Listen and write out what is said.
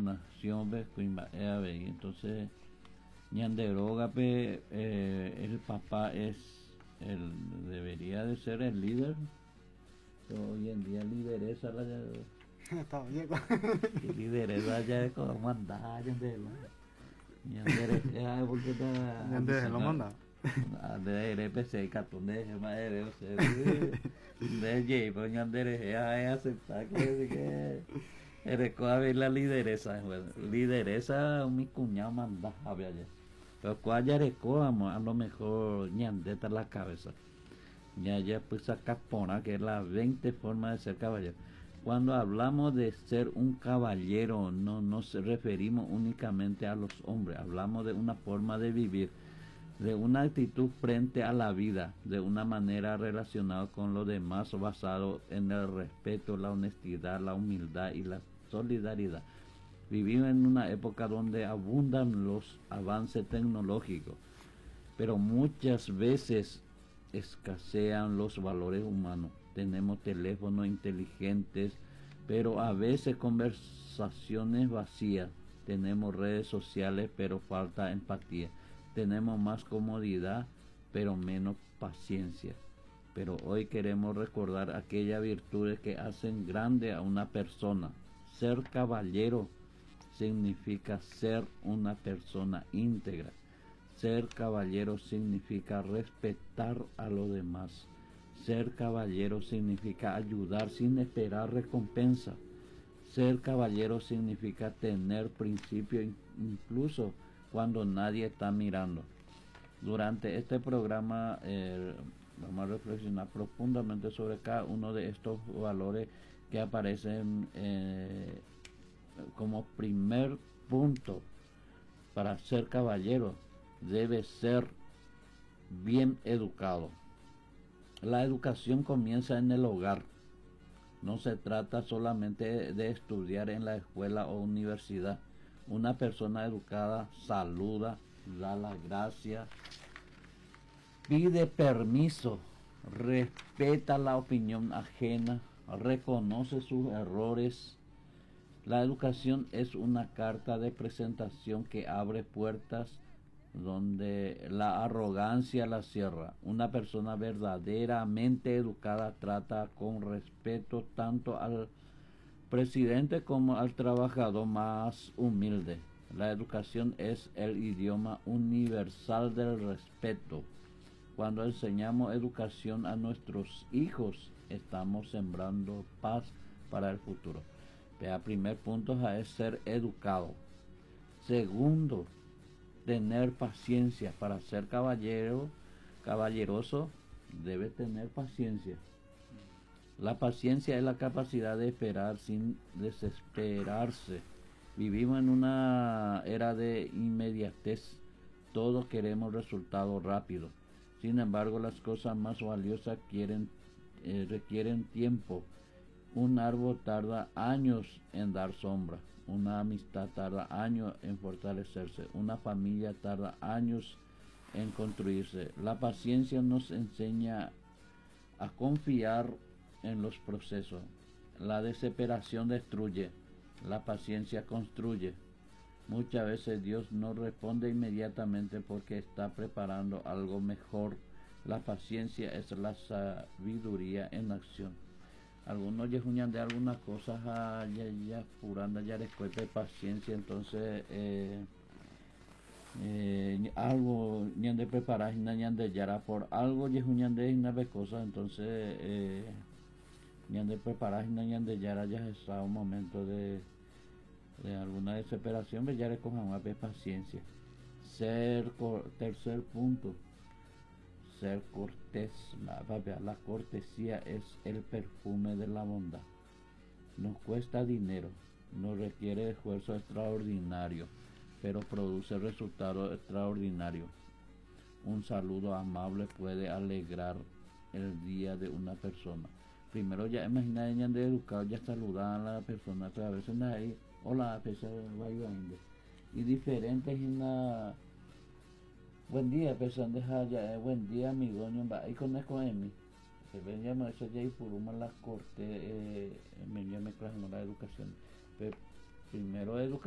nación ve cuimba y entonces ñanderoga el papá debería de ser el líder, pero hoy en día lideresa la Está bien. lideresa ya es como mandar ñandere porque Ñande lo manda. de RPC cartón de madre o sea de J pero ñandere es aceptar que eres a ver la lideresa lideresa mi cuñado manda a ver allá pero cuál ya a lo mejor ñandeta la cabeza ya pues saca pona que es la 20 formas de ser caballero. Cuando hablamos de ser un caballero no nos referimos únicamente a los hombres, hablamos de una forma de vivir, de una actitud frente a la vida, de una manera relacionada con los demás basado en el respeto, la honestidad, la humildad y la solidaridad. Vivimos en una época donde abundan los avances tecnológicos, pero muchas veces escasean los valores humanos. Tenemos teléfonos inteligentes, pero a veces conversaciones vacías. Tenemos redes sociales, pero falta empatía. Tenemos más comodidad, pero menos paciencia. Pero hoy queremos recordar aquellas virtudes que hacen grande a una persona. Ser caballero significa ser una persona íntegra. Ser caballero significa respetar a los demás. Ser caballero significa ayudar sin esperar recompensa. Ser caballero significa tener principio incluso cuando nadie está mirando. Durante este programa vamos a reflexionar profundamente sobre cada uno de estos valores que aparecen como primer punto para ser caballero. Debe ser bien educado. La educación comienza en el hogar. No se trata solamente de estudiar en la escuela o universidad. Una persona educada saluda, da la gracia, pide permiso, respeta la opinión ajena, reconoce sus errores. La educación es una carta de presentación que abre puertas donde la arrogancia la cierra. Una persona verdaderamente educada trata con respeto tanto al presidente como al trabajador más humilde. La educación es el idioma universal del respeto. Cuando enseñamos educación a nuestros hijos, estamos sembrando paz para el futuro. El primer punto es ser educado. Segundo, tener paciencia. Para ser caballeroso, debe tener paciencia. La paciencia es la capacidad de esperar sin desesperarse. Vivimos en una era de inmediatez. Todos queremos resultados rápidos. Sin embargo, las cosas más valiosas requieren tiempo. Un árbol tarda años en dar sombra. Una amistad tarda años en fortalecerse. Una familia tarda años en construirse. La paciencia nos enseña a confiar en los procesos. La desesperación destruye. La paciencia construye. Muchas veces Dios no responde inmediatamente porque está preparando algo mejor. La paciencia es la sabiduría en acción. Algunos ya de algunas cosas ya puranda ya después de paciencia entonces algo ñan de preparar ñan de yara por algo ya de cosas entonces ñan de preparar ñan de yara ya está un momento de alguna desesperación ya le cojan más de paciencia. Tercer punto, ser cortés. La cortesía es el perfume de la bondad. Nos cuesta dinero, nos requiere esfuerzo extraordinario, pero produce resultados extraordinarios. Un saludo amable puede alegrar el día de una persona. Primero ya imagina de educado ya saludar a la persona, pero a veces ahí, hola, y diferentes en la buen día, persona de buen día, amigo, y conozco a mí. Se ven ya eso ya y por una la corte, me llama la educación. Pero primero educación.